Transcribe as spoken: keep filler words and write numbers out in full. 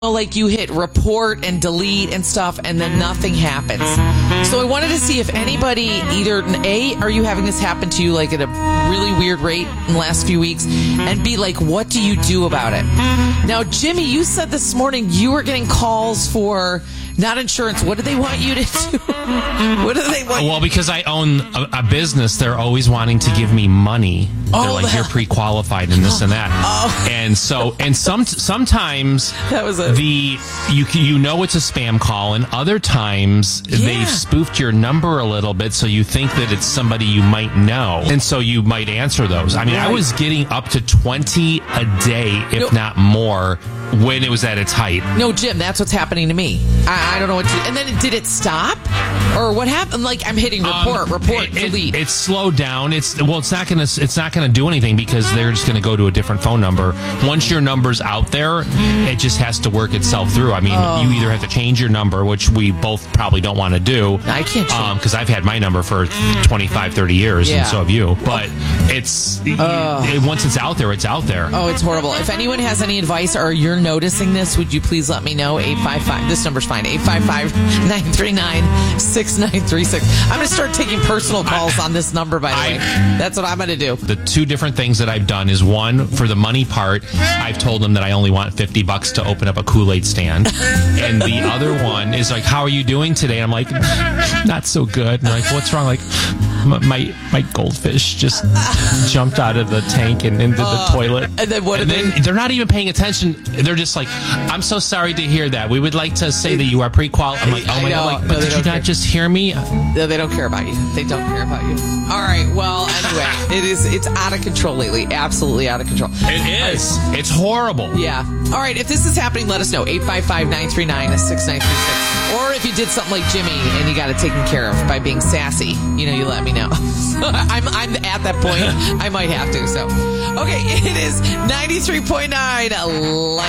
like you hit report and delete and stuff, and then nothing happens. So I wanted to see if anybody, either A, are you having this happen to you like at a really weird rate in the last few weeks, and B, like, what do you do about it? Now, Jimmy, you said this morning you were getting calls for not insurance. What do they want you to do? What do they want? Well, because I own a, a business, they're always wanting to give me money. Oh, they're like, that- you're pre-qualified and this and that. Oh. And so, and some sometimes That was a- the you you know it's a spam call, and other times Yeah. they've spoofed your number a little bit, so you think that it's somebody you might know, and so you might answer those. I mean, I Right. was getting up to twenty a day, if Nope. not more, when it was at its height. No, Jim, that's what's happening to me. I, I don't know what to do. And then did it stop? Or what happened? Like, I'm hitting report, Um, report, it, it- delete. It's slowed down. It's well, it's not gonna it's not gonna do anything because they're just gonna go to a different phone number. Once your number's out there, it just has to work itself through. I mean, Oh. you either have to change your number, which we both probably don't want to do. I can't change. Um, because I've had my number for twenty-five, thirty years, Yeah. and so have you. But it's it, once it's out there, it's out there. Oh, it's horrible. If anyone has any advice or you're noticing this, would you please let me know? eight five five, this number's fine, eight five five, nine three nine, six nine three six. I'm going to start taking personal calls on this number, by the I- way. That's what I'm going to do. The two different things that I've done is, one, for the money part, I've told them that I only want fifty bucks to open up a Kool-Aid stand. And the other one is like, how are you doing today? And I'm like, not so good. And they're like, what's wrong? Like, "M- my my goldfish just jumped out of the tank and into the toilet. and then what And do they- then they're not even paying attention. They're just like, I'm so sorry to hear that. We would like to say that you are pre-qualified. I'm like, oh I my know. God, like, No, but they did you don't not care. just hear me? No, they don't care about you. They don't care about you. All right. Well, anyway, it is. It's out of control lately. Absolutely out of control. It is. It's horrible. Yeah. All right. If this is happening, let us know. eight five five, nine three nine, six nine three six. Or if you did something like Jimmy and you got it taken care of by being sassy, you know, you let me know. I'm, I'm at that point. I might have to. So, okay. It is ninety-three point nine.